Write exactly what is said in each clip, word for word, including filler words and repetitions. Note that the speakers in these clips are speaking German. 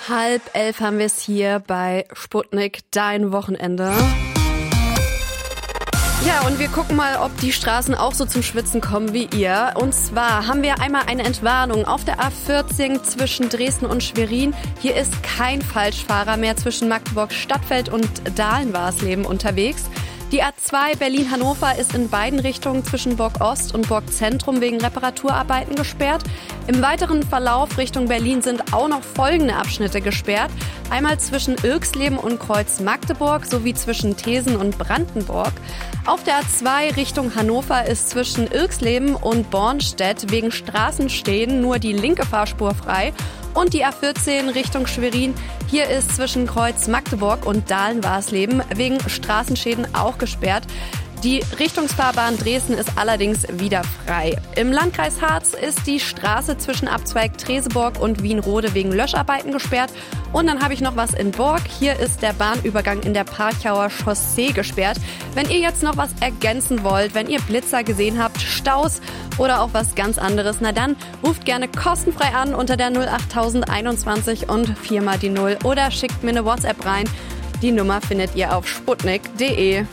Halb elf haben wir es hier bei Sputnik, dein Wochenende. Ja, und wir gucken mal, ob die Straßen auch so zum Schwitzen kommen wie ihr. Und zwar haben wir einmal eine Entwarnung auf der A vierzehn zwischen Dresden und Schwerin. Hier ist kein Falschfahrer mehr zwischen Magdeburg-Stadtfeld und Dahlen-Warsleben unterwegs. Die A zwei Berlin-Hannover ist in beiden Richtungen zwischen Burg-Ost und Burg-Zentrum wegen Reparaturarbeiten gesperrt. Im weiteren Verlauf Richtung Berlin sind auch noch folgende Abschnitte gesperrt. Einmal zwischen Irxleben und Kreuz-Magdeburg sowie zwischen Thesen und Brandenburg. Auf der A zwei Richtung Hannover ist zwischen Irxleben und Bornstedt wegen Straßenstehen nur die linke Fahrspur frei. Und die A vierzehn Richtung Schwerin, hier ist zwischen Kreuz Magdeburg und Dahlen-Warsleben wegen Straßenschäden auch gesperrt. Die Richtungsfahrbahn Dresden ist allerdings wieder frei. Im Landkreis Harz ist die Straße zwischen Abzweig Treseburg und Wienrode wegen Löscharbeiten gesperrt. Und dann habe ich noch was in Borg. Hier ist der Bahnübergang in der Parchauer Chaussee gesperrt. Wenn ihr jetzt noch was ergänzen wollt, wenn ihr Blitzer gesehen habt, Staus oder auch was ganz anderes, na dann ruft gerne kostenfrei an unter der null acht einundzwanzig und viermal die Null oder schickt mir eine WhatsApp rein. Die Nummer findet ihr auf sputnik punkt de.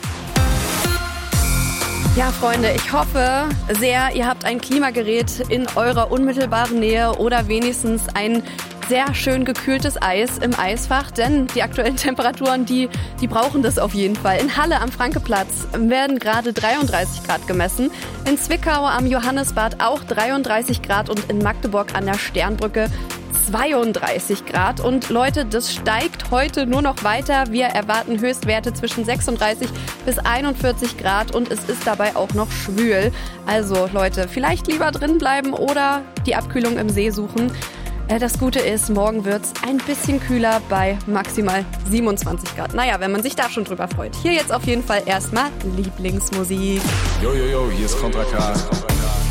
Ja, Freunde, ich hoffe sehr, ihr habt ein Klimagerät in eurer unmittelbaren Nähe oder wenigstens ein sehr schön gekühltes Eis im Eisfach, denn die aktuellen Temperaturen, die, die brauchen das auf jeden Fall. In Halle am Frankeplatz werden gerade dreiunddreißig Grad gemessen, in Zwickau am Johannesbad auch dreiunddreißig Grad und in Magdeburg an der Sternbrücke zweiunddreißig Grad. Und Leute, das steigt heute nur noch weiter. Wir erwarten Höchstwerte zwischen sechsunddreißig bis einundvierzig Grad und es ist dabei auch noch schwül. Also Leute, vielleicht lieber drin bleiben oder die Abkühlung im See suchen. Das Gute ist, morgen wird's ein bisschen kühler bei maximal siebenundzwanzig Grad. Naja, wenn man sich da schon drüber freut. Hier jetzt auf jeden Fall erstmal Lieblingsmusik. Yo, yo, yo, hier ist Contra K.